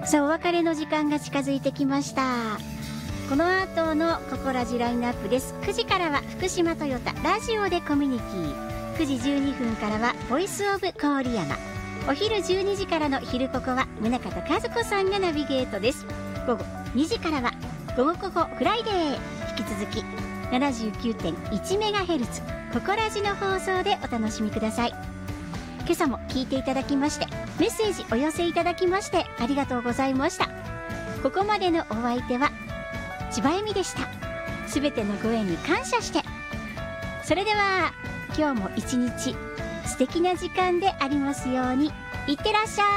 さあお別れの時間が近づいてきました。この後のココラジラインナップです。9時からは福島トヨタラジオでコミュニティ、9時12分からはボイスオブ郡山、お昼12時からの昼ココは宗像和子さんがナビゲートです。午後2時からは午後ココフライデー、引き続き 79.1MHz ココラジの放送でお楽しみください。今朝も聞いていただきまして、メッセージお寄せいただきましてありがとうございました。ここまでのお相手は千葉恵美でした。すべてのご縁に感謝して、それでは今日も一日素敵な時間でありますように。いってらっしゃい。